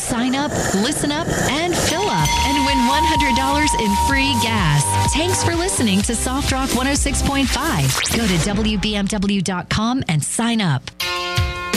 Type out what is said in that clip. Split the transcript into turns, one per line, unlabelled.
Sign up, listen up, and fill up and win $100 in free gas. Thanks for listening to Soft Rock 106.5. Go to WBMW.com and sign up.